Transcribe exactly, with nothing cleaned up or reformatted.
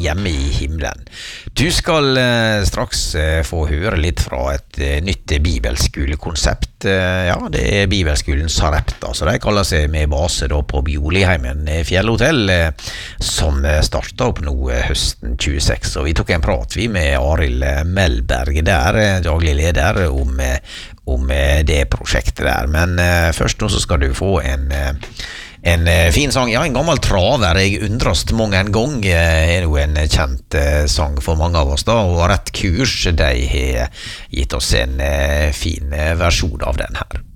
hjemme i himmelen. Du skal straks få høre litt fra et nytt bibelskolekonsept. Ja, det er Bibelskolen Sarepta, så de kaller seg med base da på Bjoliheimen fjellhotell, som startet opp nå høsten tjueseks. Og vi tok en prat vi med Arild Melberg der, daglig leder, om, om det prosjektet der. Men først nå så skal du få en En fin sang, ja, en gammel traver. Jeg undrast mange en gang. Er jo en kjent sang for mange av oss da, og Rett Kurs, de har gitt oss en fin versjon av den her.